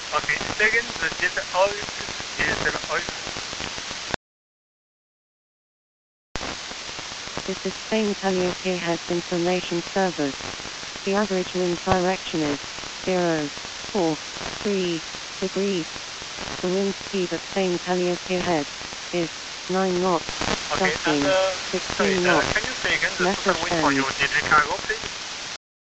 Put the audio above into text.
Okay, second, the jet oil is diesel oil. This is Spain Calliope has information servers. The average wind direction is 043 degrees. The wind speed at Spain Calliope head is 9 knots, Okay, gusting and 16 knots. can you say again the total Message weight for end. your DG cargo, please?